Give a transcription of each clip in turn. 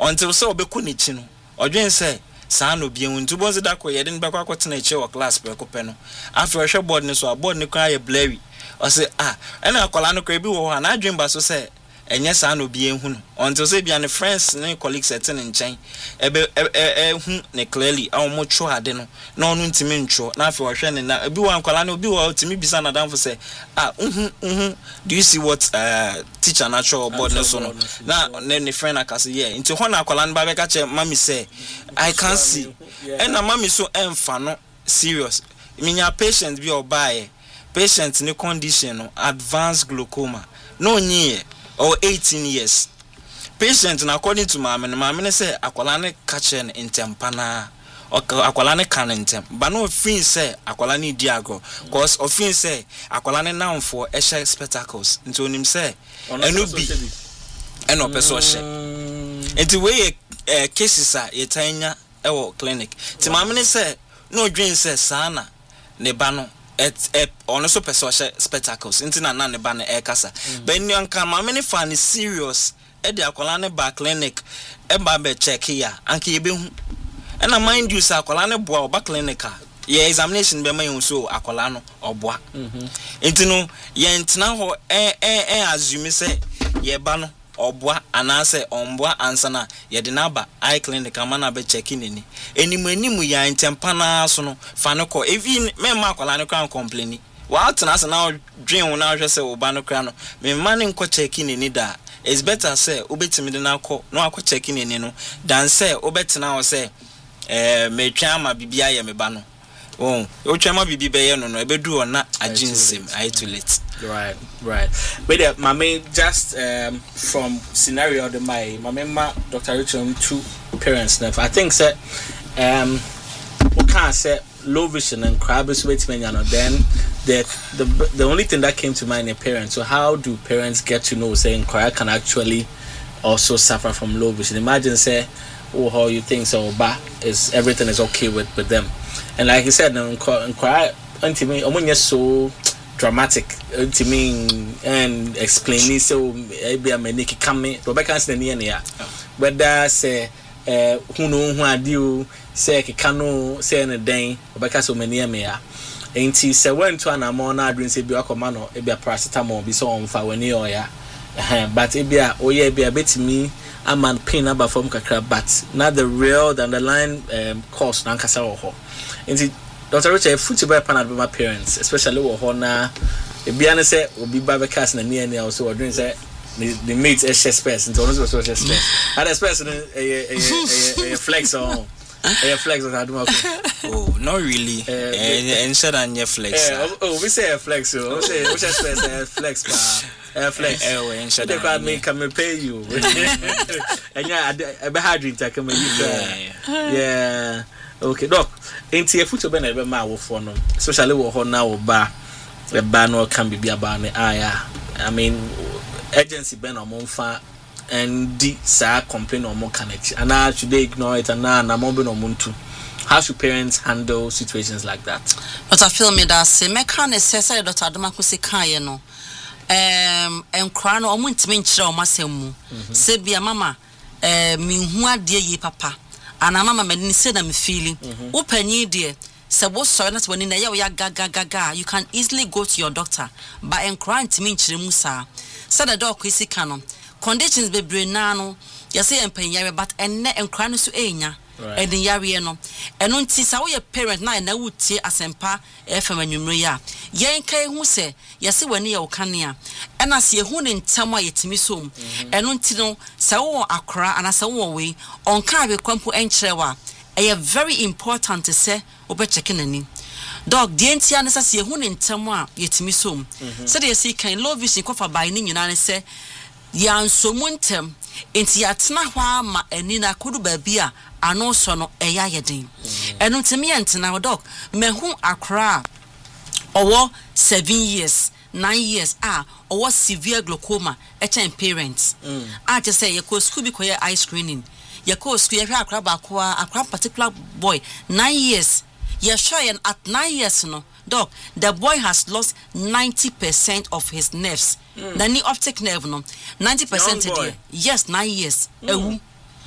until so obeku ni chi no odwen say saa no bia ntu bonze da ko yede nbekwa kwotena eche wo class pe ko pe no after hwe board ni so board ni kwa ye blurry o say ena akola no kwa bi wo ha na adwen ba so say enye saa no bia hu no until say bia ne friends ne colleagues etin nchen hu ne clearly awo cho ade no na onu ntimi ncho na after hwe ne na bi wo akola no bi wo timi bisa na dan for say do you see what teacher natural board no so no na ne friend akase yeah into ho na akola no ba be ka che mami say I can't see and na mami so emfa no serious minya patient bi obaye patient ni condition no advanced glaucoma no nye or 18 years patient na according to mama say akwala ne catch en intempana akwala ne kan intem ba no fin say akwala ne diago cause ofin say akwala ne now for esha spectacles into onim say enu bi eno person she enti we cases a yetanya ewo clinic ti mama say no dream say sana ne ba no on so person spectacles into na ne ba na kasa but ni anka ma many fan is serious e de akola ne ba clinic e ba be check here anka ye be hu e na mind you say akola ne boa ba clinic ye examination be man so akola no oboa into no ye ntena ho assume say ye ba no obwa anase omboa ansana yede na ba eye clinic amana be checking ni enimu ya ntempana so no fanoko even me ma kwala ne kan complain wa atena se na dwen na hwe se oba no kra no me ma ne nko checking ni da it's better say obetimi de na akọ no akọ checking ni no dan say obetena ho say me twa ma bibia ye me ba no o twa ma bibi be ye no no ebedu ona aginsem isolate. Right. But my just from scenario the my Dr. Richard two parents now. I think that we can't say low vision and crabs wait me then the only thing that came to mind is parents. So how do parents get to know saying crab can actually also suffer from low vision? Imagine say how you think so but is everything is okay with them. And like you said crab until me so dramatic to me and explaining so maybe I make it come Rebecca say near but that say who know who are you say kano say na den Rebecca so many me ya enti say went to an amona drink say bi akoma no e bia paracetamol bi so on fa wani oya but e bia oya bia betimi aman pain aba from kakra but not the real the underlying cause na nkasa wo ho enti Dr. Richard, football panel with my parents, especially with Hona. If you say, will be Babacas and near also, or doing say the mates as chess space, and Tonos was chess space. I expect a flex on a flex on oh, not really. And said on your flex. We say a flex, so we say a flex, flex. And said they can't make come and pay you. And yeah, I be hard drink, I come yeah. Okay, doc. Ain't here football be ma wo for no, especially wo ho na wo ba the ba no can be about ne I mean agency ben or monfa and di sa complain or more connect and now should they ignore it and now na mo be no muntu. How should parents handle situations like that? But I feel me that say me can say Dr. Adomako say kan ye no enkra no omo ntimi nkyere o masem mu se bia mama me hu ade ye papa ana mama me say na me feeling opanyi de se wo so na woni na ya gaga you can easily go to your doctor but enkra ntimi nkyere mu sa said the doc isi canon conditions bebre na no ya say empanyare but enne enkra no so enya edin yare no eno nti sa wo ye parent na wutie asempa fm anwumro ya yen kai hu se ya se wani ya okane a ena se hu ne ntam a yetimi som eno nti no sa wo akra ana sa wo we onka be kwampo encherewa very important to say obe checking ani dog the entia na se hu ne ntam a yetimi som se de se kan low vision kofa by ni nyina ne se ya nsomu ntem enti ya tena hwa ma ani na kodu ba bia ano so no eya yeden eno ntimi yentena dog mehu akra owo 7 years 9 years owo severe glaucoma echen parents just say you go school be koye eye screening you go school you akra ba akra particular boy 9 years you sure at 9 years no dog the boy has lost 90% of his nerves the optic nerve no 90% there yes 9 years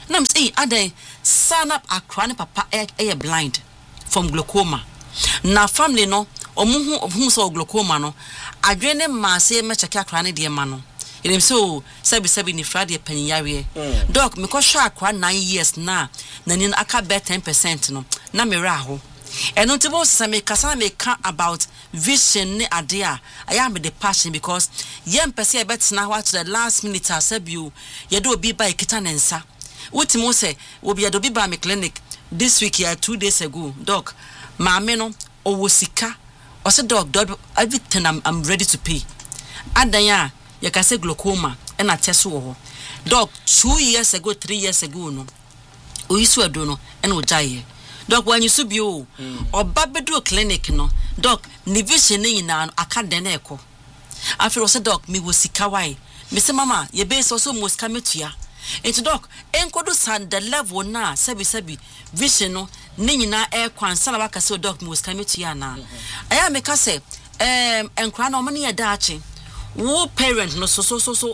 na me say adan sign up akra ne papa blind from glaucoma na family no omu so glaucoma no adwene ma say me check akra ne de ma no Ilim so sebi ni Friday peniyare. Doc me ko sha akwa 9 years na nin aka bet 10% no na me ra ho. Eno ntibo se me kasa me ka about vision ne ade a I am the passion because yem pese e bet na what to the last minute asabiu ye do obi ba ekita nensa. Wotimo se obi ye do obi ba me clinic this week here 2 days ago. Doc maame no owosika. O se doc everything I'm ready to pay. Adanya you can say glaucoma and a test wo dog 2 years ago 3 years ago no o yisu ado no and o jaye dog when you subi o babedo clinic no dog ni vision ni na aka den na eko after o say dog me wo sika why me say mama ye be so muska metua into dog enkodo san the level na sebi vision no ni nyina e kwansa na baka say dog me muska metua na aya me ka say enkra na o mane ye daachi wo parent no so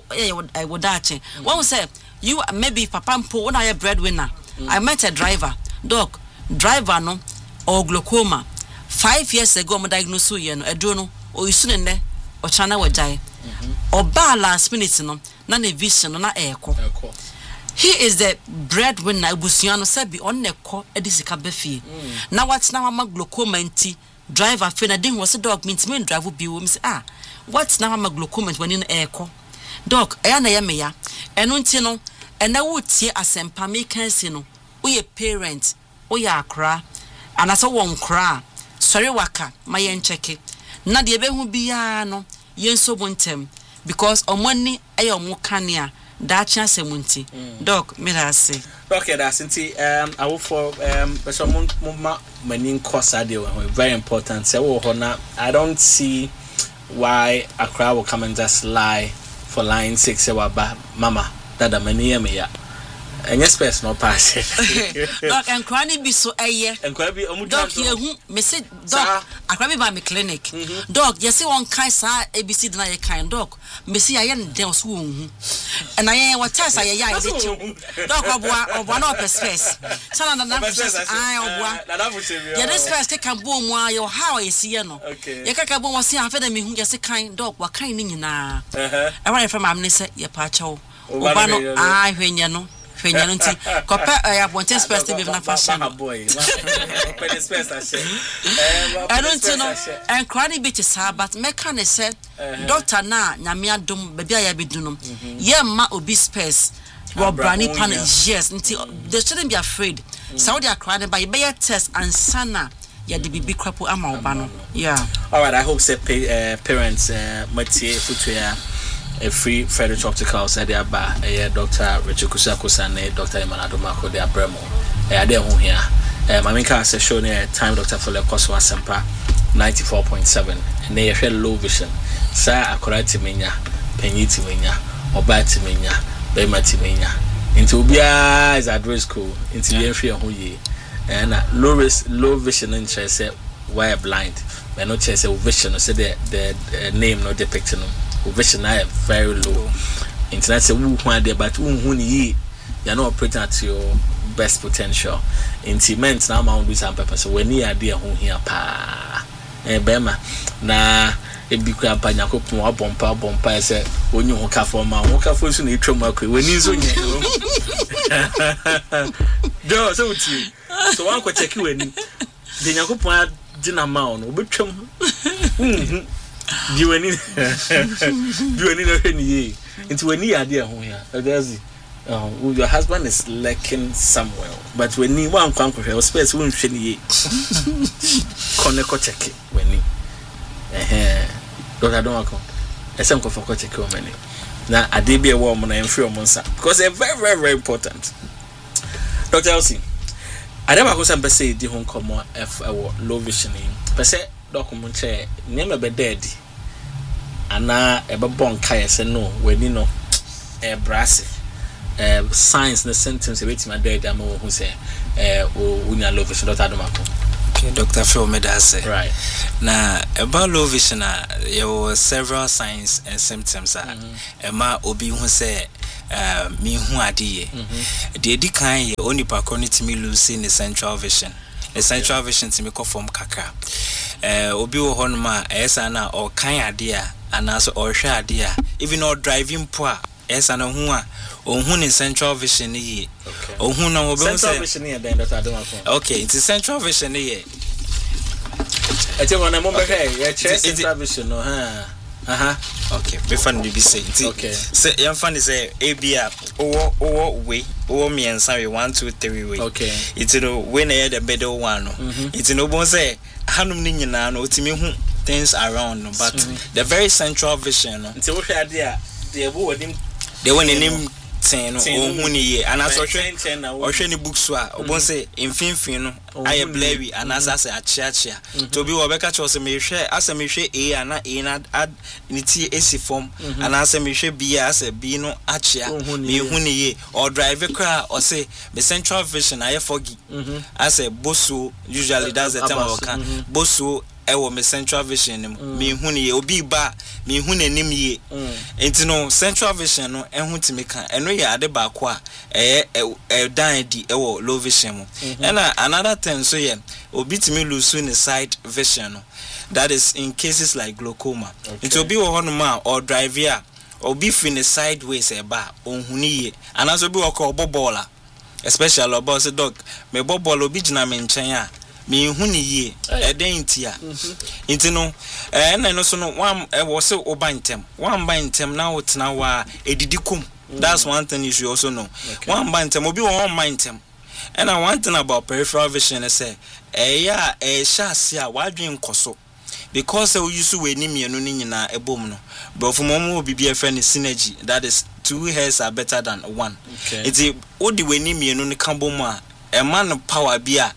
I would that one say you maybe papa mpo when I a breadwinner I met a driver dog driver no or glaucoma 5 years ago mo diagnose you no edo no o isu ne o chana wajai o ba last minute no na ne vision no na eko he is the breadwinner ebusuan no say bi on ne ko edisika befie na what na ma glaucoma nti driver fe na din was dog means me drive bi wo me say what's now my glaucoma when in echo dog na ya me ya eno nti no ena wo tie asempa me kan si no wo ye parent wo ya akra anaso won kra sorry waka ma ye ncheke na de be hu bia no ye nso bontem because omani aye omo kania da cha semunti dog me da say okay that's nti I will for so mo manin course ade very important say wo ho na I don't see why Accra will come and just lie for line 6 mama dada mani me ya enye space no pass dog and cranny be so eye and kwa bi omu dog ye hu me say dog Accra be ba me clinic dog ye say one kind sa ABC na ye kind dog me say aye den so hu and aye what test aye ya dey dog oboa na opes first sana na aye oboa na fu se ye this first take am bo mu aye how ye see no ye kaka bo mo say afa da me hu ye say kind dog wa kind ni nyina e wan from am ne say ye pa chawo oba no aye hwenya no nti kopa ya bonten space be na fashion boy open space I don't know and cranny bit is but mechanic said doctor na nyame adom baby aya bedunum ye ma obi space wo brani pan yes nti they shouldn't be afraid Saudi Accra by be test and sana ya the bibi krapo ama oba no yeah all right I hope say parents matie futua a free Frederick Optical said they are Dr. Richard Kusakosane, Dr. Emanado Marco, they are Bremo. They are there home here. Maminka has shown a time Dr. Fuller Koswa Sempa 94.7, and they have low vision. Sir, Akurati Minya, Peniti Minya, Obati Minya, Bemati Minya. Into Bia is at risk school, into the free Huye, and low vision interest, why blind. But not chase a vision, so the name not depicting them. Vision I very low. Internet say who there but who ni you're not operating at your best potential. Intimate now ma do some purpose. So when you are there who here pa bema na ebi kwa pa nyakopon abompa say onyu ho ka for ma ho ka for so na etwam akwa when you so nye do so uti so wan ko check when the nyakopon dina ma no obetwam Diweni no hweniye into when you are there ho here that's your husband is lacking somewhere but when you wan kwan kohwe space won hweniye koneko check when ni doctor don akọ esem ko for check o mani na ade bi e wo mo na enfre o mo nsa because it's very important Dr. Elsie adama ko sam pese di ho nkomo low vision pese document che nyema be dead ana ebebon kai se no weni no brass signs the symptoms e wetima dead am who say unya low vision Dr. Adomako okay Dr. Phil Medase right na about low vision there were several signs and symptoms ema obi who say me hu ade de di kan ye onipa chronic me lose in the central vision. The central vision to me come from kakra. Obi wo hono ma esa na o kan ade a anaso o hwe ade a even or driving poor esa na hu a ohun in central vision ye. Ohun na obi say central vision ye den Dr. Adoma. Okay, it's central vision ye. Ete wona mo be here central vision no ha. Okay, me fan be say. Okay. Say yan fan say ABA owo way owo miensa we 1 2 3 way. Okay. It's no when na the middle one no. It's no bon say hanum ni nyina no otimi hu things around no but the very central vision no. Nti wo hwe ade a de ebo wodim they won nim ten no ohun ni ye anaso hwe ni books a obon say infimfin no aye blawi anasa say achiachia to bi wo beka cho say me hwe asa me hwe a ana a na ni ti esi form anasa me hwe b asa b no achia me hu ni ye or drive car or say the central vision aye foggy asa boso usually that's the time I can boso ewo me central vision me hu ni ye obi ba me hu nanim ye enti no central vision no ehu ti me kan eno ye ade ba ko a dan di ewo low vision mo and another thing so ye obi ti me lose in the side vision no that is in cases like glaucoma enti obi wo hono ma or drive here obi fin the sideways e ba ohun ni ye anaso bi wo ko bobola especially about say dog me bobola obi gina me nchen a me hu ni ye eden nti no na no so no wan wo se obantem wan bantem na wotena wa edidikum that's one thing you should also know wan bantem obi won bantem and one thing about peripheral vision is say ya sha ase a wadwen koso because we use we ni mienu ni nyina ebom no but for momo obi be friend synergy that is 2 hairs are better than 1 it's odi we ni mienu ni kambom a a man power bia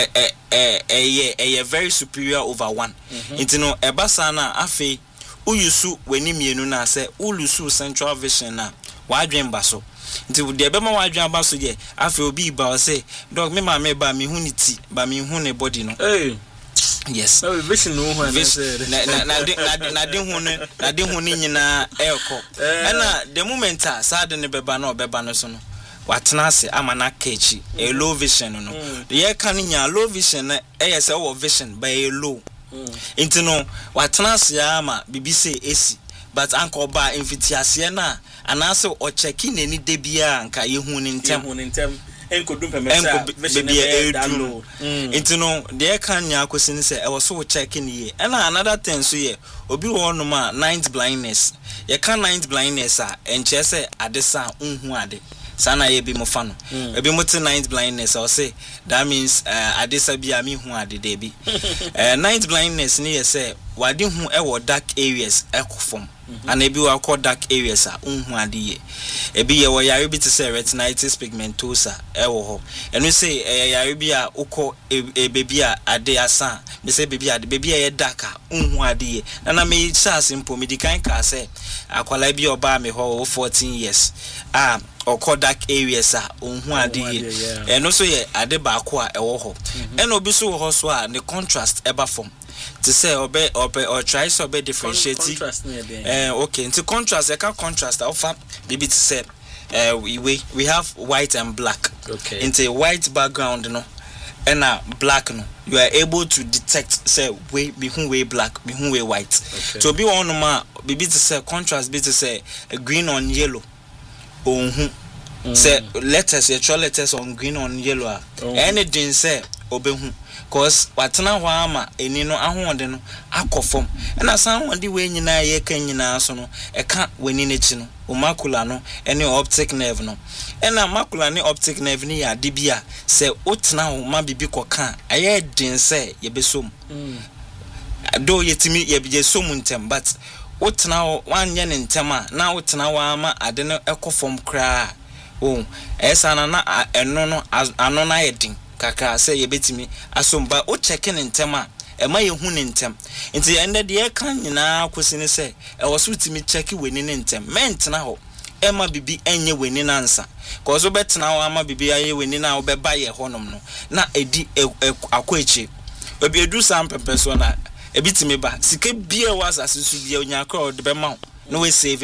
a very superior over 1 into no ebasa na afi uyusu weni mienu na say ulusu central vision na wadwen baso into de be ma wadwen baso ye afi obi ba say dog me ma me ba me hu ni ti ba me hu ne body no yes no vision no hu na de hu ni nyina elko na the moment a sad ne beba na obeba no so no watnase amana kechi a low vision no ye kan nya low vision na say o vision by a low into no watnase ama bibise esi but anko ba infitiase na anase o checking ni de bia anka ye hu ni ntem enkodum pemesa vision e download into no de kan nya akosin say e was so checking ye and another thing so ye obi wo no ma ninth blindness ye kan ninth blindness a enche say adesa unhu ade sana ye bi mo fa no ebi mo te ninth blindness I say that means adesa bi ami hu ade de bi ninth blindness ni ye say wade hu e wo dark areas ekofom and ebi wa call dark areas a unhu ade ye ebi ye wo yare bi te say retinitis pigmentosa e wo ho eno say yare bi a ukọ bebi a ade asa me say bebi a dark a unhu ade ye na me sha simple me di kan ka say akwala bi oba me ho 14 years or call dark areas unhu ade ye eno so ye ade ba ko a ewo ho eno obi so ho so a the contrast eba form to say or try so be differentiate okay into contrast contrast offer maybe to say we have white and black into a white background no and black no you are able to detect say be who black be who white so be one ma be to say contrast be to say green on yellow say letters on green on yellow anything say obehu cause watena ho ama eni no ahonde no akofom na san wonde we nyina ye kan nyina so no e ka wani nechi no o macula no ene optic nerve no na macula ne optic nerve ni ya de bia se otena ho ma bibi koka aye din se ye besom do yetimi ye bije som ntem but otena ho wanye ne ntem a na otena wa ama ade no ekofom kra esa na eno no ano na yedin kaka say ye betimi asomba o checking ntem a e ma ye hu ne ntem nti ende de kan nyina kwosini say e woso timi check weni ne ntem mentena ho e ma bibi enye weni na nsa cause o betena ho ama bibi aye weni na o beba ye honom no na edi akwachi obi edu sam pepe so na e bitimi ba sike bia was asusu bia onya akra o de be ma no we save no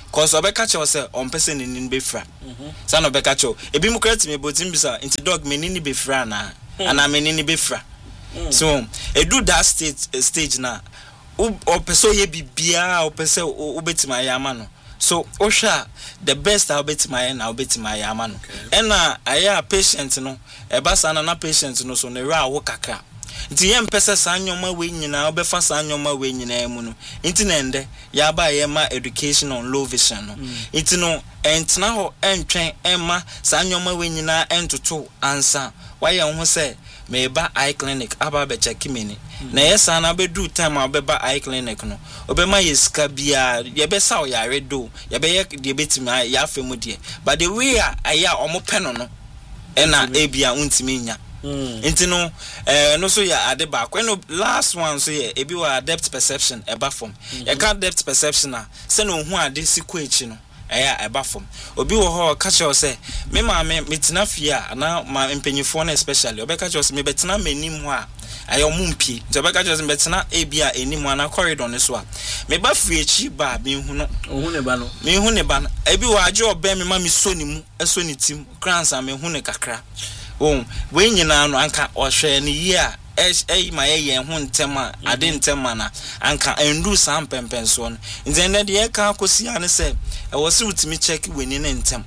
cause obeka che say on person ni be fra sa no obeka che ebi mu create me botim bisa inti dog me ni be fra na ana me ni be fra so e do that stage na o person ye bibia o person o betima ya ama no so osha the best I betima na o betima ya ama no ena aya patient no e ba sa na patient no so na ra wo kakra nti ye mpese sa nyoma we nyina obefa sa nyoma we nyina mu no nti na ende ya ba ye ma education on low vision no nti no entna ho entwen emma sa nyoma we nyina entoto ansa wa ye ho se me ba eye clinic aba be check me na yesa na be do time abeba eye clinic no obema yeska bia ye be sa o yare do ye be ye de betima ya afemu de but the way aya omo peno no ena ebia untimi nya nti no no so ya ade ba no last one so ye ebi wa depth perception eba form ye can depth perception na se no hu ade sikwa echi no eya eba form obi wo ho ka che o se me ma me metina fia na ma empanyifo na especially obi ka che o se me betina manim ho a ayo mumpie nti obi ka che o se me betina ebia enim na corridor ne so a me ba fie echi ba me hu no hu ne ba no me hu ne ba ebi wa age obe me ma me so ni mu eso ni tim kransa me hu ne kakra we nyina no anka ohwe ne yi a ma ye hu ntema ade ntema na anka endu sam pempenso no nzende de ka akosi ane se e wo se utimi check weni ne ntem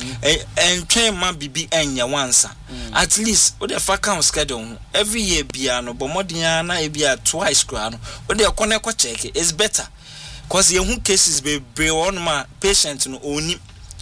entwen ma bibi enye wansa at least wo de fa count schedule every year bia no bomodin na e bia twice kra no wo de kone ko check is better cause ye hu cases be bre on ma patient no oni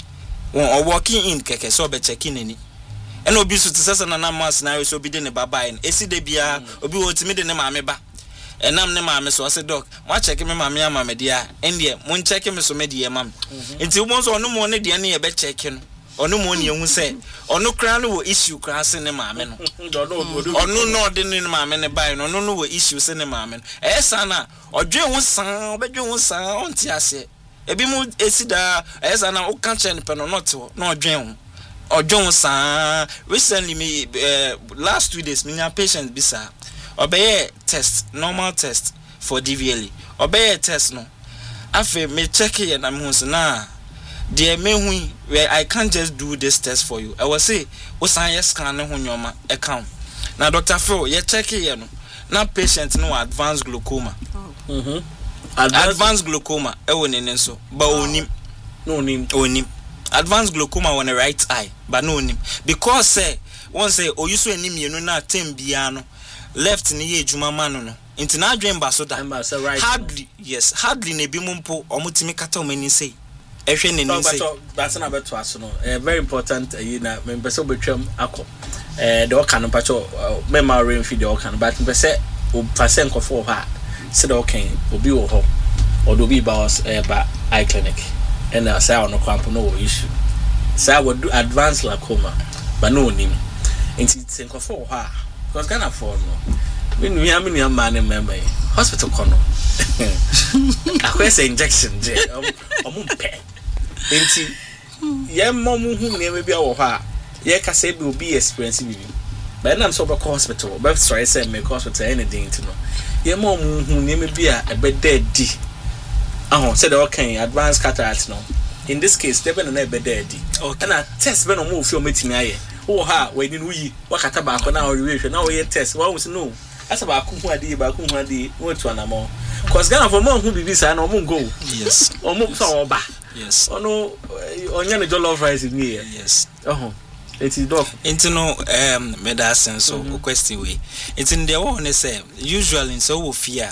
o walking in keke so be checking ni eno obi so tsasa na ma scenario so obi de ne baba en esi de bia obi wo timi de ne maame ba enam ne maame so ase doc ma check me maame ya maame dia endie mun check me so me de mam enti wo so ono mo ne de ne ye be check no ono mo ne ehu se ono kra no wo issue kra se ne maame no ono no de ne maame ne bai no ono no wo issue se ne maame no esa na odwe hu san obedwe hu san onti ase ebi mu esi da esa na o kan che ne pe no not no odwe hu ojon sa recently me last 2 days me patient bisa obey test normal test for DVLA obey test no afi me check here na me hu na de me hu where I can't just do this test for you I will say o san yes scan ho nyoma e count na Dr. Phil ye check here no na patient no advanced glaucoma advanced glaucoma e woni ne so ba onim no onim advanced glaucoma on the right eye but no nim because say one say o you so anim yenu na tem bia no left ni ye ejuma manu no nti na adwen ba so da hardly na bi mumpo omutimi kata omani say ehwe ne ni say that's na beto aso no very important you na me pese obetwam akọ de oka no pacho me ma rain feed de oka no but me pese o pase nkofo ha se de okan obi wo ho odo bi ba was ba eye clinic and I say on no kwampo no issue say we do advanced glaucoma but no nim nti nkofo ha because Ghana for no me nua man member hospital kono akwese injection je omumpe nti ye momu hu ne me bia wo ha ye ka say be obi experience bi but na so be hospital but sorry say me hospital anything to no ye momu hu ne me bia e be dead said okay advanced cataract no in this case they been na be dead okay na test be no mo fi o metimi aye wo ha we ni uyi wakata ba ko na o rehwe na o ye test wa wo say no asa ba ku hu ade wo tu anamo cause Ghana for mo hu bibi sa na o mo go yes o mo so o ba yes ono onya ne jollof rice ni yes it is doc intino medicine so question we it's in the one say usually so wo fear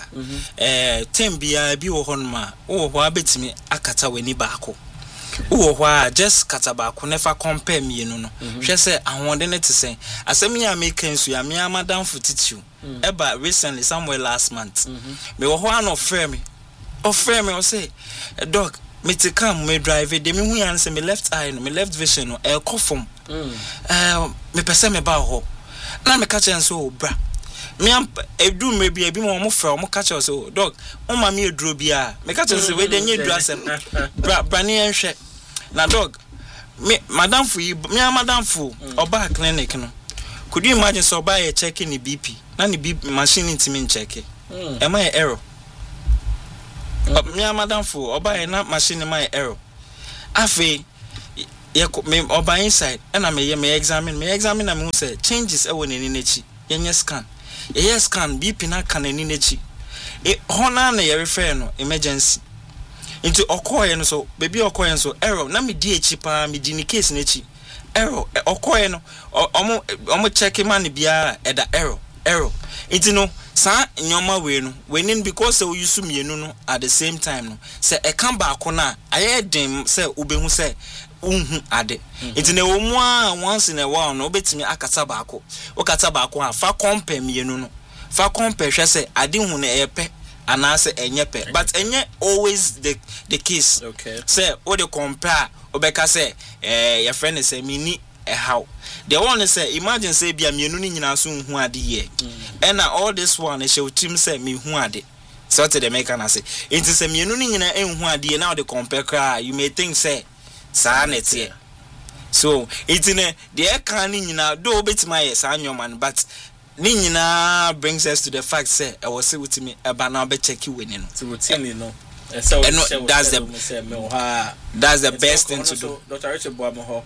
tembia bi wo honma wo ho abetimi akata weni baako wo ho just kata baako never compare me no hwe say ahonde ne te say asem ya make nsu ya me amadam futitiu eba recently somewhere last month me wo ho an offer me o say doc me te come me drive de me hu yan say me left eye no me left vision no e kofom me pese me ba ho na me catch so bra me am edu me bia bi mo fra mo catch so dog o ma me eduro bia me catch so we de nye eduro asem bra ne enhwe na dog me madam fu oba clinic no could you imagine so oba ye checking the BP na ni BP machine intimi check am I error me madam fu oba ye na machine my error afi me oba inside and me examine na me say changes e woni ni nechi yenye scan ye scan bp na kan ni nechi e hona na ye refer no emergency into okoye no so baby okoye so error na me di echi pa me di ni case nechi error okoye no omo check man bia e da error into no sa nyoma we no wenin because we use mienu no at the same time no say e kan ba ko na aye dem say obehu say ade iti ne omu a once in a while no betimi akata baako o kata baako a fa compare mienu no fa compare hwe say ade hu na epe anase enye pe but enye always the case okay say o de compare obeka say your friend say mini how the one say imagine say bia mienu ni nyina so hu ade ye and all this one she team say me hu ade so to the make na say it is say mienu ni nyina enhu ade now the compare cry you may think say sanity so it's in the can nyina do betima yes anyoman but ni nyina brings us to the fact say I was say with me eba na be check you winning to routine no that's the best thing to do. Dr. Richard Boamoho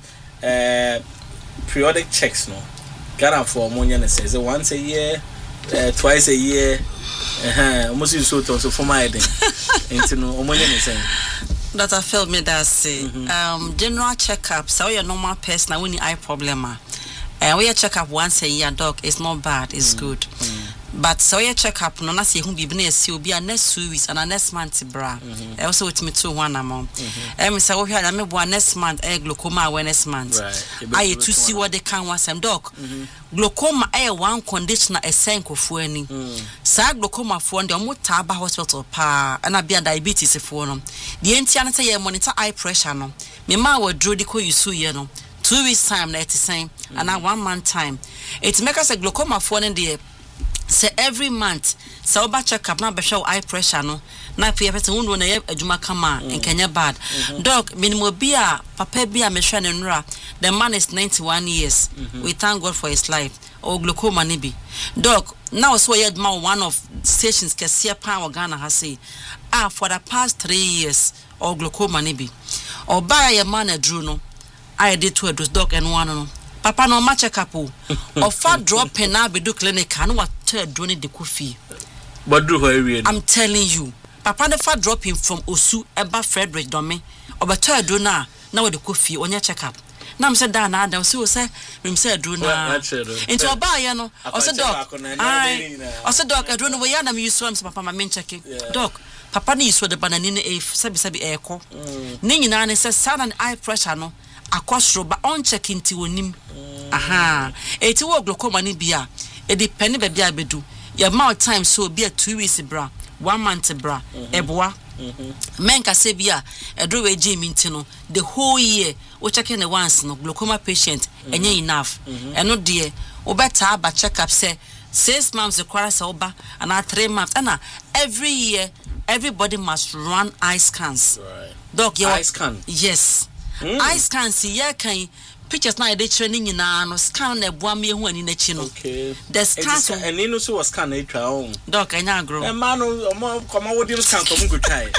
periodic checks no Ghana for money says once a year twice a year almost you so for my head into no money saying Dr. Phil me that say general checkup so your normal person when you eye problem we check up once a year doc it's not bad it's good but so your check up no na say hu bibi na esi obi a next 2 weeks and next month bra also with me to one amount say we hear na me bo next month glaucoma awareness month I to see what they can want some doc glaucoma one condition a senkofo ani sa glaucoma fo ndi omo taba hospital pa na bia diabetes fo no the entia na say ye monitor eye pressure no me ma wa dro di ko yusu ye no 2 weeks time na it same and 1 month time it make us a glaucoma for in the say every month so oba check up na be show eye pressure no na pe person won na adwuma kama in Kenya bad doc minimum bia papa bia me hwe ne nura the man is 91 years we thank God for his life or glaucoma ni bi doc now so yet ma one of stations kese pa Ghana ha say for the past 3 years or glaucoma ni bi or buy a man a drew no I did to a doc and one no papa no ma check up or fat drop na be do clinic and what do need the coffee but do her I'm telling you papa the fat dropping from Osu eba Frederick Dome or but do na now the coffee on your check up now I'm said that na da so say me say do na into oba ya no o say doc I said doc I don't know where ya na me use papa ma men checking doc papa ni use the banana ni e sabi eko ni nyina ne say sad eye pressure no akosro ba on check inti wonim eti wo glaucoma ni bia e depend be bia bedu your mouth time so bia 2 weeks bra 1 month bra eboa men ka se bia edro we je minti no the whole year we check in once no glaucoma patient enye enough eno de wo beta ba check up say 6 months require say oba and 3 months and every year everybody must run eye scans right doc eye scan yes eye scan see ya kan pictures na dey training na no scan na boa me hu ani na chi no okay the scan so ani no so was scan na twa on doc anya agro e ma no come what do scan come go try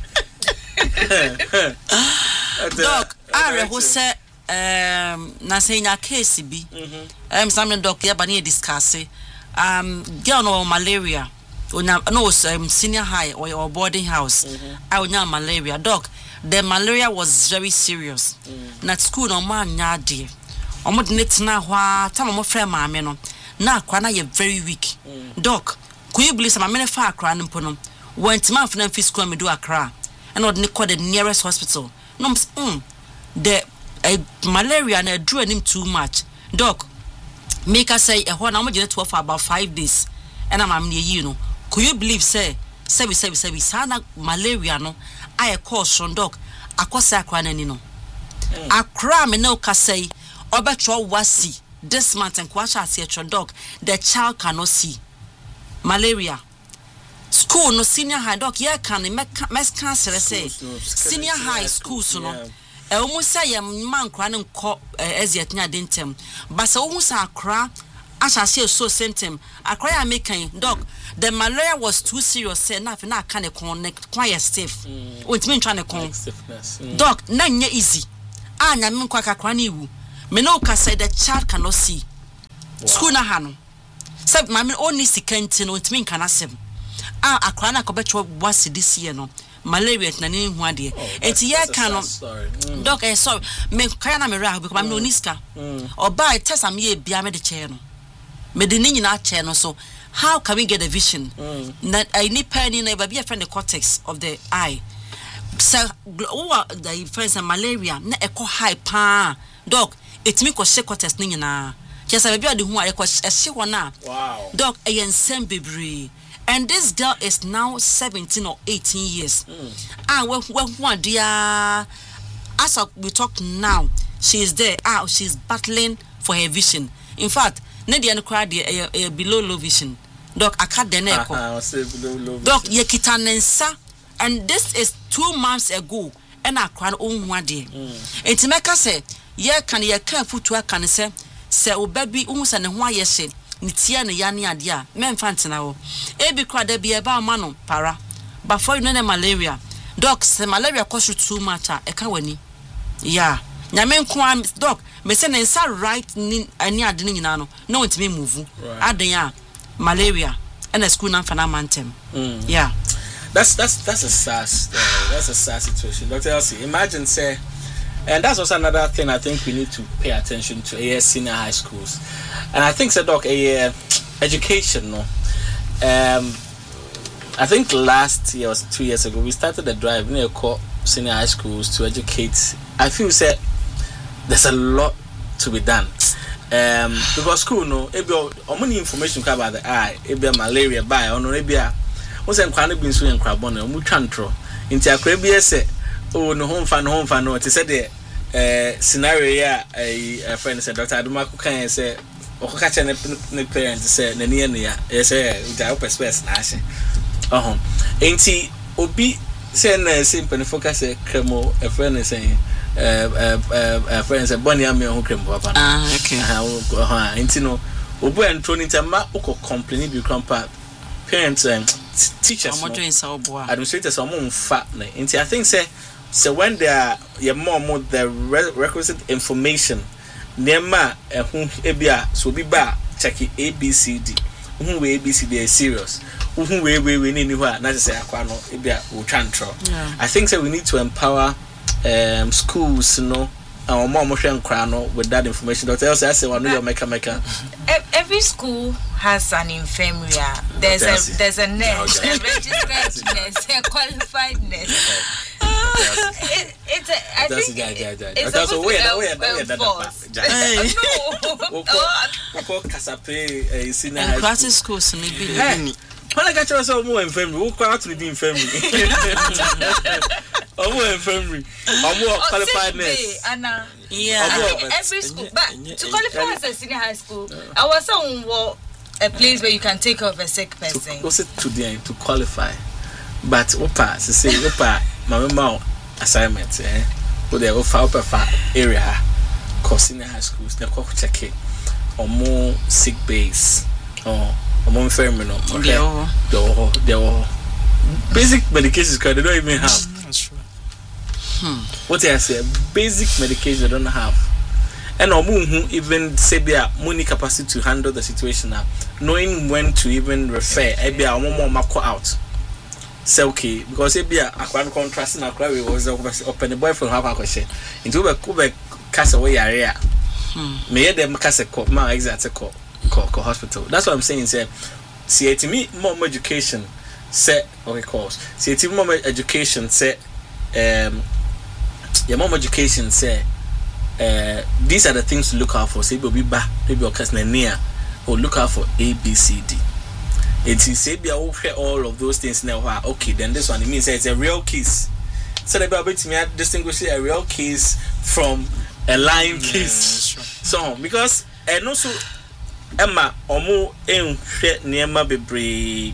doc are who say na say nya case bi some doc ya ba na discuss girl no malaria no senior high or boarding house I would malaria doc the malaria was very serious na school no man nya de omo de netina hwa tam mo frɛ maame no na akwa na ye very weak doc could you believe some maame fa akra no mpo no went man for na fi school me do akra and od ne call the nearest hospital no the malaria na drew him too much doc make us say e ho na mo je to for about 5 days and am am you know could you believe say sana malaria no I cause from doc akosa akra nani no akra me no ka say obetro wasi this month and kwasha ase doc the child cannot see malaria school no senior high doc yeah can mes cancel say senior high school so no almost say man kra no ko eziet nya dentem but say almost akra asase so symptom akra ya mekan doc the malaria was too serious. Say na kind of quite stiff. It mean trying to con stiffness. doc na nye easy. Anya me kwa kakra na ewu. Me no ka say the child cannot see. School na ha no. Say mama only sikenti no it mean can asem. Akra na ko betwo was this year no. Malaria na ne hu ade. Enti ye kan no. Doc sorry. Me kaya na me ra because me no niska. Oba test am ye bia me de che no. Me de ni nyina che no so. How can we get a vision? That I need penny never be a friend the cortex of the eye. So the friends and malaria na echo high pa dog it me ko shake cortex ni nyina. Just I be the who I ko she wana. Wow. Dog ayen sem bebre. And this girl is now 17 or 18 years. When dear as we talk now, she is there. She's battling for her vision. In fact, Nadia and cry below low vision. Doc, I can't deny. Doc, ye kitanensa, and this is 2 months ago, and I cried on one day. And to make us say, ye can foot to a can say, baby, almost and why ye say, Nitiana yani adia, men fancy Ebi cried there be about mano, para. But for you know malaria. Doc, say malaria cost you too much, a kawani. Yeah. Nyamen kwam doc me say na nsa right ni ani ade ni nyina no no want me move adan ya malaria and a school na fana mantem yeah that's a sad situation. Dr. Elsie, imagine say, and that's also another thing I think we need to pay attention to senior high schools. And I think doc education no I think last year or 2 years ago we started a drive near senior high schools to educate. I feel say there's a lot to be done. Because school no many information about the eye, malaria by or no once I'm kind of been so in crabon or muchantro into a crabia say oh no home fan no it said the scenario a friend said Dr. Adumaku can say or catch an parents say Nania yes the upper space nation ain't he obi say simple focus a cremo a friend is saying friends a bonny am who cremo papa okay intino obu entro ni tema uko complain bi grandpa parents teachers administrators are more fat I think say when they are more the requisite information nema who ebia so bi ba check ABCD who we ABCD is serious who we ni hua na say akwa no ebia wo twantro. I think we need to empower schools no and more with that information. Dr. Elsie, I say one your maker. Every school has an infirmary. There's a nurse, a registered nurse, a qualified nurse. I think it's also and classic schools when I got yourself more infirmary, who come out to the infirmary? Or more infirmary, or more qualified nurse. Yeah, every school, but to qualify as a senior high school, I was on a place where you can take care of a sick person. Was it to qualify? But opa, to say opa, my mama assignment, with the upper area, cause senior high schools, they call check it, or more sick base, or more infirmary, the basic medications they don't even have. That's true. What I say, basic medication they don't have. And who even say be a money capacity to handle the situation now, knowing when to even refer, be a more mako out. Say okay, because be a contrast in a crowd was open the boyfriend have a question. Into a cast away area. May them cast a cop, my exact call hospital. That's what I'm saying. Say, see to me more education. Say okay, course. See to more education. Say, more education. Say. These are the things to look out for. Say, be back, maybe or near, or look out for ABCD. It is say, be all of those things now. Okay, then this one it means it's a real case. So, they be able to distinguish a real case from a lying case. So, because and also, Emma, omo near bebre.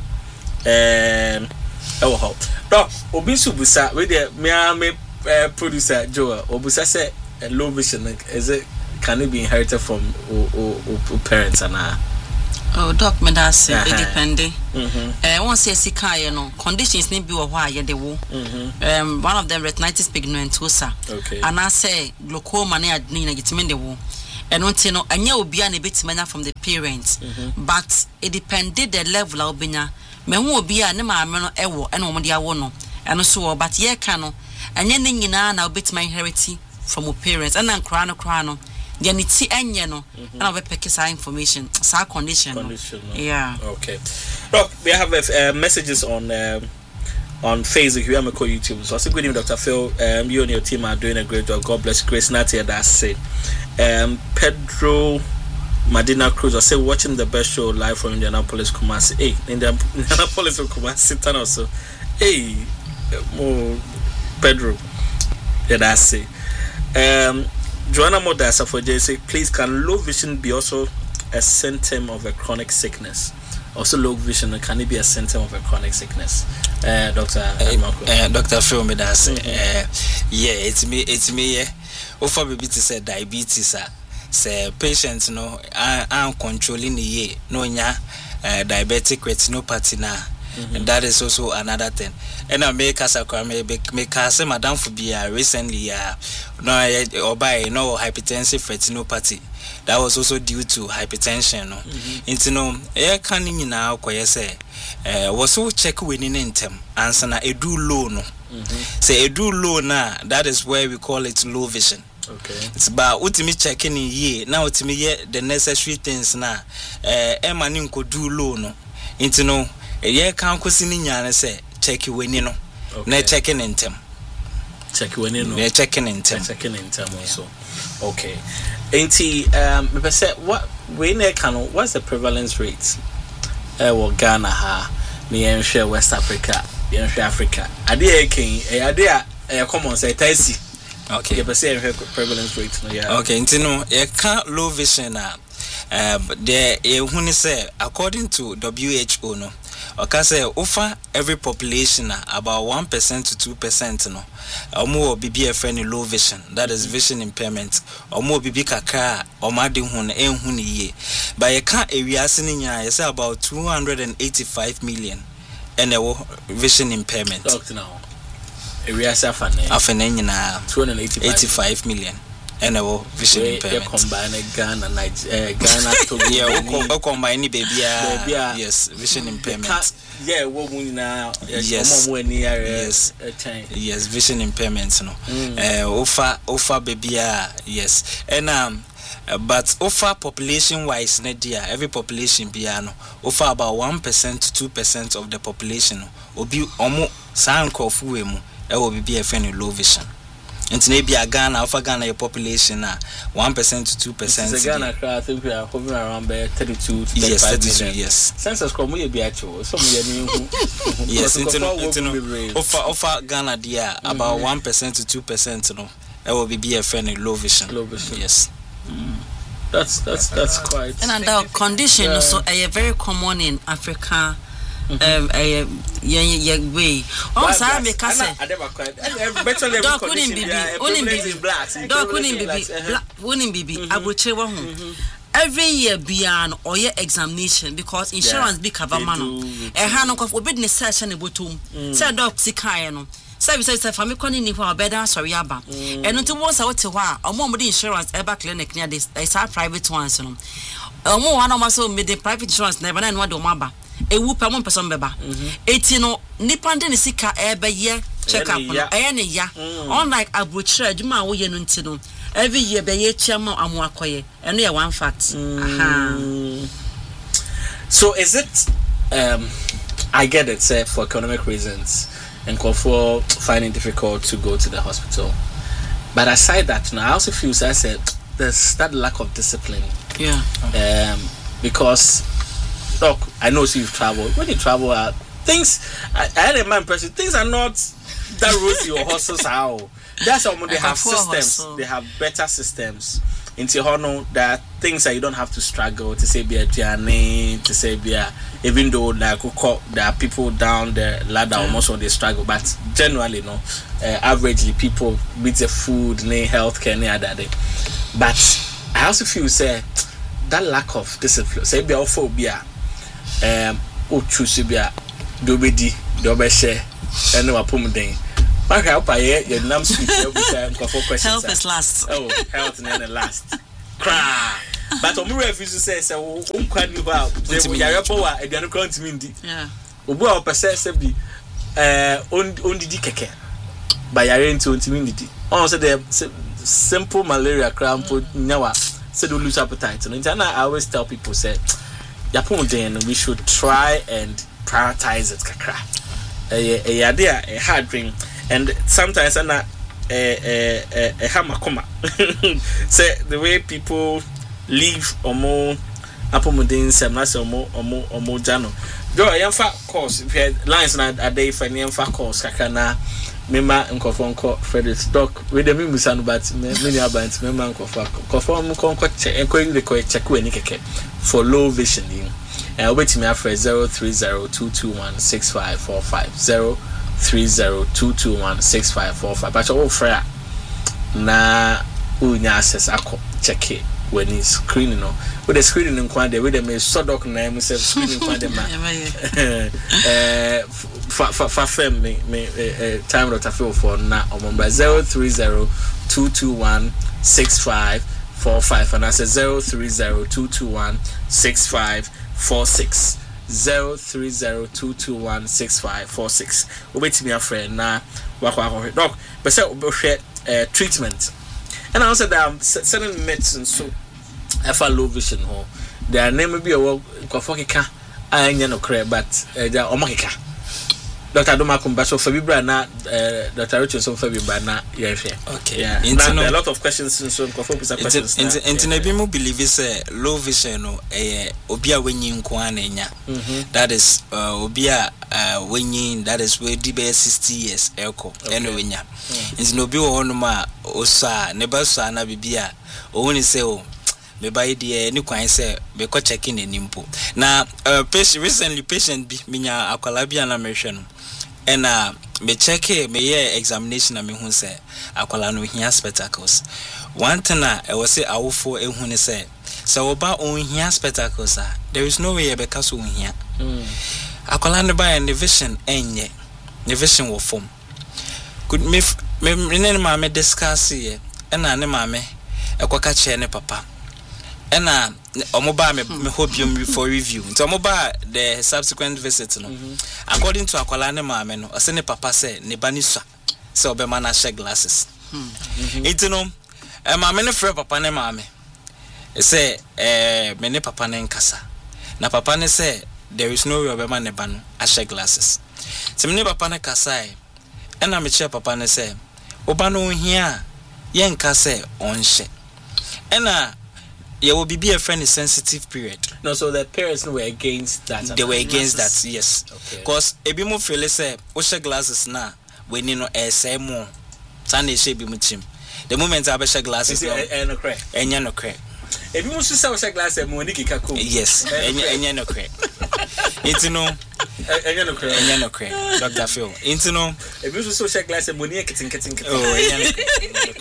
Doc, Obisu Busa, with the producer Joa, Obusa said. A low vision can it be inherited from parents and Oh, doc, me that say it depending. Once you see no conditions need be why you the wo. One of them retinitis pigmentosa. Okay. And I say glaucoma na adnina gitime the wo. And want no anya obi an bit from the parents. But it depended the level of binya. Me hu obi a ne ma me no ewo e no mo dia wo no. And so but ye ka no anya ne nyina na obit my inherit from your parents. And nkra no. Then it's enye no and I'll pick some information sa condition no. Yeah, okay. Look, we have messages on Facebook. We have a call YouTube. So I say good evening, Dr. Phil. You and your team are doing a great job. God bless you. Grace Natia, that's it. Pedro Medina Cruz, I say watching the best show live from Indianapolis, Kumasi. Hey, Indianapolis or Kumasi town also. Hey, Pedro. Yeah, that's it. Joanna Modasa for JC, please, can low vision be also a symptom of a chronic sickness? Also, low vision, can it be a symptom of a chronic sickness? Dr. Phil Medasa, yeah, it's me, yeah. Offer baby to say diabetes, say patients no, I'm controlling the year, no, diabetic retinopathy now. And that is also another thing. And I make us a make us a madam for be recently no or by no hypertensive retinopathy. That was also due to hypertension. No, it's no air canning now. Say was so check winning in term answer na edu low no. Say edu low na that is where we call it low vision. Okay. It's about ultimate checking in ye now to me the necessary things na emanin ko do low no. Into no. Yeah, can't question in say check you when you know. Na checking in term. Check when you know. Yeah, checking in term. Checking in term also. Okay. Auntie, me say what we ne can what's the prevalence rate? What Ghana ha, me share West Africa, share Africa. Ade king, ade common say taisi. Okay. You say prevalence rate no yeah. Okay, you know, you can't low vision there who say according to WHO no. Okay, say over every population about 1% to 2% no. Omo bibi a friend low vision, that is vision impairment. Omo bibi kakra omade hu na enhu ne ye. But you can't areas ninya you say about 285 million and vision impairment. Doctor now. Areas afane nyina 285 million. And vision impairment. Combine Ghana, Ghana to yeah, combine baby. Yes, vision impairment. Yeah, what we now? Yes, yes, vision impairment. No, offer baby. Yes, and but offer population wise, Nadia, every population piano offer about 1% to 2% of the population. Obi omo san kofu emu. Will be a friend low vision. And maybe a Ghana, Alpha Ghana, your population 1% to 2%. Ghana, I think we are hovering around 32 to 35 yes, 32, million. yes. Census come will be actual. Some yes, offer Ghana, dear, about 1% to 2%. No, that will be a friend low vision. Low vision. Yes. That's quite. And under condition, also a very common in Africa. Way. Oh, sorry, because dog wouldn't be. I will tell you. Every year beyond or your examination because insurance be cover man. A hand of business session in Botum. Say dog sick no. Say family calling you for better sorry aba. And until once I want to or more insurance ever clinic near this. They are private ones. More one of my so made the private insurance never know what do maba. A whoop a 1% beba. 18 Nipande Sika ebe year check up ya. Unlike a butcher, Juma Yenutino. Every year be ye chamo amwakoye. And we are one fact. So is it I get it, say for economic reasons and for finding difficult to go to the hospital. But aside that now I also feel I said there's that lack of discipline. Yeah. Because look, I know you've traveled. When you travel, things I had in my impression. Things are not that rosy or hustles how. That's how they have systems. Hustle. They have better systems. In Tihono, there are things that you don't have to struggle to say be a journey, to say be a, even though there are people down the ladder almost when they struggle, but generally, no, averagely people with the food, healthcare, any other day. But I also feel say that lack of discipline, say be a phobia. o choose bia do bedi do be share ene wapom den maka opa ye nam sweet e busa nkofo questions health is last health and last cry but omu refuse say unkwa ni ho a yare bowa aduane ko ntimi ndi obu a opese se bi ondidi keke ba yare nti ntimi ndi on say the simple malaria crampo nyawa say do lose appetite and I always tell people say yapon den we should try and prioritize it kakra a hard dream and sometimes ana hamakoma say the way people live omo apomodin sem na say omo jano do yemfa course lines na ade fa yemfa course kakra na mema nkofo Frederick Doc we dem musa no but many about mema nkofo nko check we ni keke for low vision wait me after 0302216545 0302216545 but all free na unya access akọ check it when is screening no with the screening in kwande with them so doc na am say screening kwande ma fa fem me time dot feel for na omomba 0302216545 and I say 0302216546 0302216546 wait me a friend na wakwa doc but say treatment and I also that certain medicine so if I low vision ho there name be a kwafokeka anya no kre but there omakeka Dr. Adoma Kumbaso Fabibra na Dr. Richardson Fabibra na okay yeah now, there are a lot of questions so kwafok questions into na be mo believe say low vision no obi a wenyi nko ananya that is obi a wenyi that is we di be 60 years elko eno wenya into no bi wo no ma osa ne ba so na bibia o woni say o me buy the any kwan say be ko checking enimpo na patient bi minya akwala bia na mehwe no and me check me year examination na me hu say akwala no hia spectacles one thing I was say awofo ehun ne say oba on hia spectacles there is no way e be kaso on hia akwala no buy the vision enye the vision wo form could me ma me discuss here and na ne ma me ekoka che ne papa ena omoba me hope you for review nti omoba the subsequent visit no according to akwala ne maame no ase ne papa say ne bani swa say obema na share glasses nti no maame ne frɛ papa ne maame say me ne papa ne nkasa na papa ne say there is no way obema ne ba no a share glasses nti me ne papa ne kasa ena me che papa ne say oba no hia ye nka say onhye ena there will be a friendly sensitive period. No, so the parents were against that. They were against that, yes. Because okay. Ebi mo feel say, "Osha glasses na when you know say more." Tane she bi mo chim. The moment I share glasses, no crack. Enya no crack. Ebi mo so say osha glasses mo ni kika ko. Yes, enya no crack. It's no. Enya no crack. Enya no crack. Dr. Phil. It's no. Ebi mo so osha glasses mo ni kitin. Oh, enya no crack.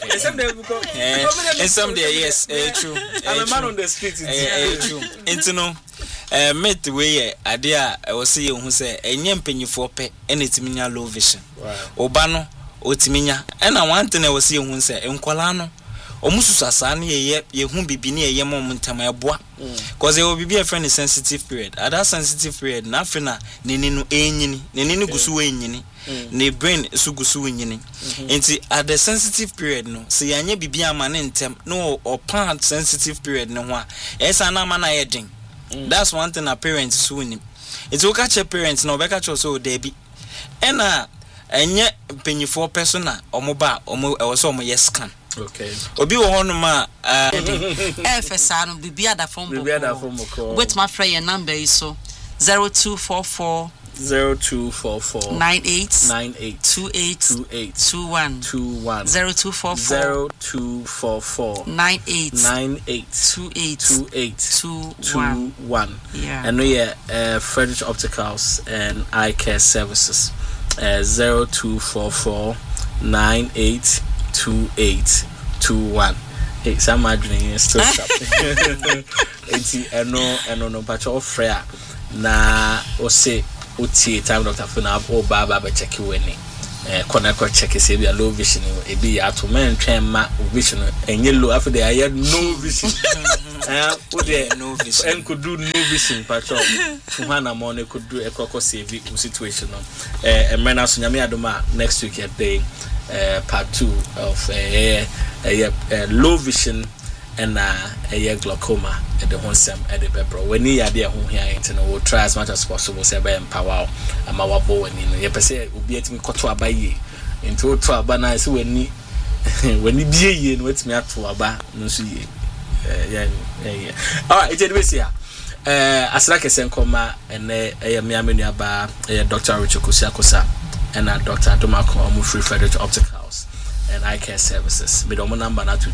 And someday, yes, true. I'm a man on the street. True. It's no. Met way idea I was see who say enye mpanyifo pe ene timinya low vision. Oba no otiminya. And I want to was see who say enkwala no omususu asane ye hu bibi ne ye mom ntama eboa because there will be a friendly sensitive period at that sensitive period na afina nini no enyini nini gusu enyini ne brain sugusu enyini enti at the sensitive period no se yanye bibi ama ne ntem no opa sensitive period no ho a esa na ama na yedin that's one thing our parents so ni enti o ka che parents na obeka che so dey bi ena enye penyifo persona omoba omo ewo omo yes scan. Okay. Obi wo hono ma FSR no bibia da form book. With my friend your number is so 0244 98 28 21 0244 98 21. Yeah. And we Frederick Opticals and Eye Care Services 0244 98 2821. Hey, some adrenaline still stop. Enti eno no pacho frere na o say uti time Dr. Funa o baba be check you any connect check say be low vision e be ato men twen ma vision enye low after they are no vision o dey no vision and could do no vision patcho Fuhana money could do a coco save situation and mena so nyame adoma next week at day part 2 of low vision and a glaucoma at the honsem at the pepper. When you are there, we'll try as much as possible to empower and our bow and you say, will be at me cotwa by ye into Trabana. So when you be a year, what's me up to Aba, no see. All right, it's a here. As like a Senkoma and a Miami Aba, Dr. Richard Kusiakosa and Dr. Domako Omufri Frederick Opticals and eye care services. Midomo number na to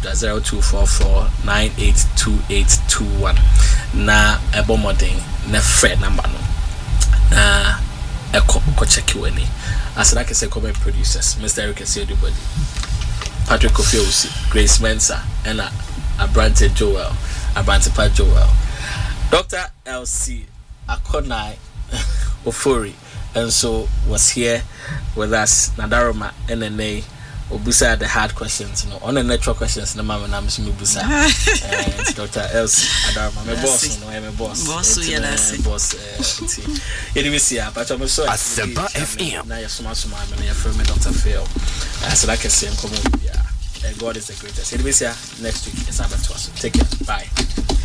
0244982821. Na ebomoding na Fred number no. Na eko check you any. As like I say, comment producers, Mr. Eric Esiodibodi, Patrick Kofiusi, Grace Mensa, and Abrante Joel, Abrante Pa Joel, Dr. LC Akonai Ofori, and so was here with us. Nadaroma NNA. Obusa the hard questions, on the natural questions. No mama, I'm Busa. And Dr. Elsie Adarma, my boss, I'm a boss. Boss. But I'm so Asempa FM. Now you're so much, and you're from Dr. Phil. So like I say, come on, God is the greatest. Next week is about to us. Take care. Bye.